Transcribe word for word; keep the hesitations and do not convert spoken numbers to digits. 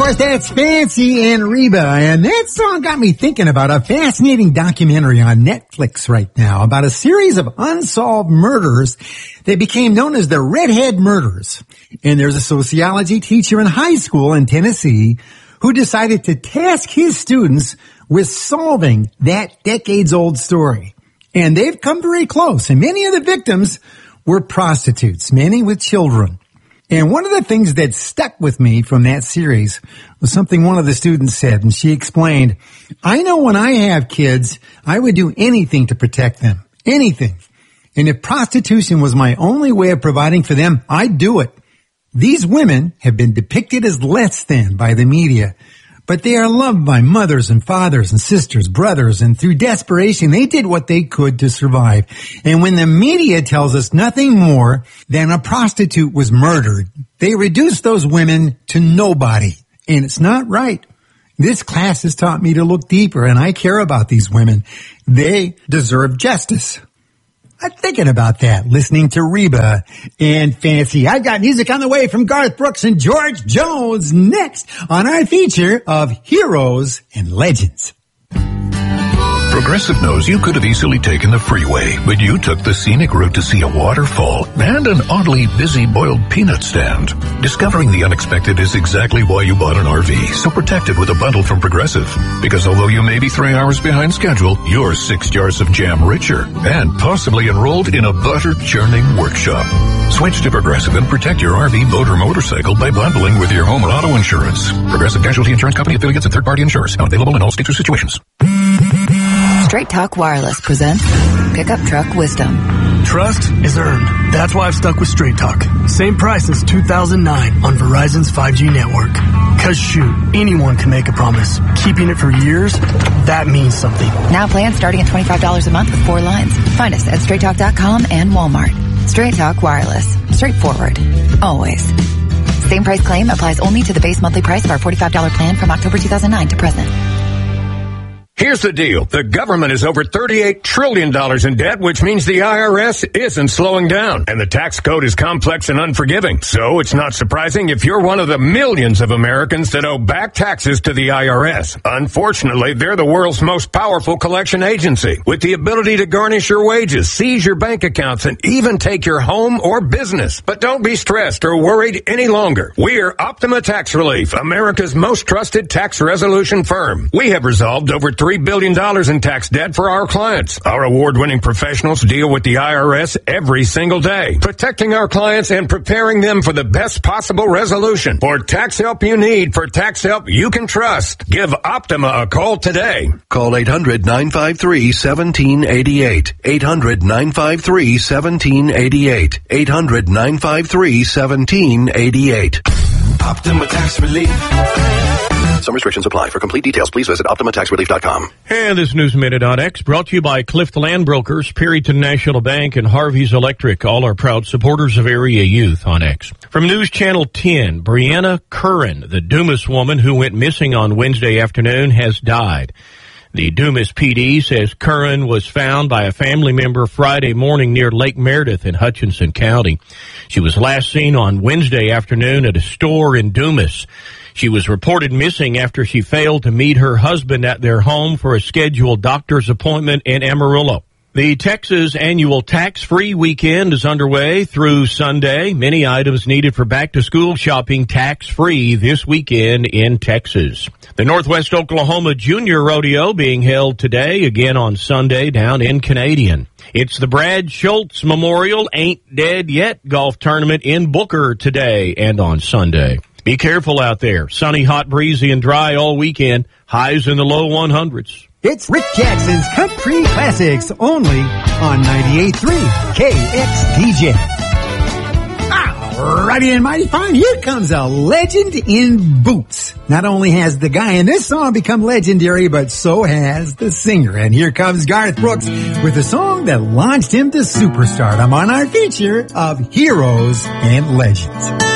course, that's Fancy and Reba, and that song got me thinking about a fascinating documentary on Netflix right now about a series of unsolved murders that became known as the Redhead Murders. And there's a sociology teacher in high school in Tennessee who decided to task his students with solving that decades-old story. And they've come very close, and many of the victims were prostitutes, many with children. And one of the things that stuck with me from that series was something one of the students said, and she explained, I know when I have kids, I would do anything to protect them. Anything. And if prostitution was my only way of providing for them, I'd do it. These women have been depicted as less than by the media, but they are loved by mothers and fathers and sisters, brothers, and through desperation, they did what they could to survive. And when the media tells us nothing more than a prostitute was murdered, they reduce those women to nobody. And it's not right. This class has taught me to look deeper, and I care about these women. They deserve justice. I'm thinking about that, listening to Reba and Fancy. I've got music on the way from Garth Brooks and George Jones next on our feature of Heroes and Legends. Progressive knows you could have easily taken the freeway, but you took the scenic route to see a waterfall and an oddly busy boiled peanut stand. Discovering the unexpected is exactly why you bought an R V, so protect it with a bundle from Progressive. Because although you may be three hours behind schedule, you're six jars of jam richer and possibly enrolled in a butter-churning workshop. Switch to Progressive and protect your R V, boat, or motorcycle by bundling with your home or auto insurance. Progressive Casualty Insurance Company affiliates and third-party insurers. Not available in all states or situations. Straight Talk Wireless presents Pickup Truck Wisdom. Trust is earned. That's why I've stuck with Straight Talk. Same price since two thousand nine on Verizon's five G network. Cause shoot, anyone can make a promise. Keeping it for years, that means something. Now plans starting at twenty-five dollars a month with four lines. Find us at straight talk dot com and Walmart. Straight Talk Wireless. Straightforward. Always. Same price claim applies only to the base monthly price of our forty-five dollars plan from October two thousand nine to present. Here's the deal. The government is over thirty-eight trillion dollars in debt, which means the I R S isn't slowing down. And the tax code is complex and unforgiving. So it's not surprising if you're one of the millions of Americans that owe back taxes to the I R S. Unfortunately, they're the world's most powerful collection agency, with the ability to garnish your wages, seize your bank accounts, and even take your home or business. But don't be stressed or worried any longer. We're Optima Tax Relief, America's most trusted tax resolution firm. We have resolved over three billion dollars in tax debt for our clients. Our award-winning professionals deal with the I R S every single day, protecting our clients and preparing them for the best possible resolution. For tax help you need, for tax help you can trust, give Optima a call today. Call eight hundred, nine five three, one seven eight eight. eight hundred, nine five three, one seven eight eight. eight hundred, nine five three, one seven eight eight. Optima Tax Relief. Some restrictions apply. For complete details, please visit optima tax relief dot com. And this News Minute on X brought to you by Clift Land Brokers, Perryton National Bank, and Harvey's Electric, all are proud supporters of area youth on X. From News Channel ten, Brianna Curran, the Dumas woman who went missing on Wednesday afternoon, has died. The Dumas P D says Curran was found by a family member Friday morning near Lake Meredith in Hutchinson County. She was last seen on Wednesday afternoon at a store in Dumas. She was reported missing after she failed to meet her husband at their home for a scheduled doctor's appointment in Amarillo. The Texas annual tax-free weekend is underway through Sunday. Many items needed for back-to-school shopping tax-free this weekend in Texas. The Northwest Oklahoma Junior Rodeo being held today, again on Sunday, down in Canadian. It's the Brad Schultz Memorial Ain't Dead Yet golf tournament in Booker today and on Sunday. Be careful out there. Sunny, hot, breezy, and dry all weekend. Highs in the low one hundreds. It's Rick Jackson's Country Classics, only on ninety-eight point three K X D J. Alrighty and mighty fine, here comes a legend in boots. Not only has the guy in this song become legendary, but so has the singer. And here comes Garth Brooks with a song that launched him to superstardom on our feature of Heroes and Legends.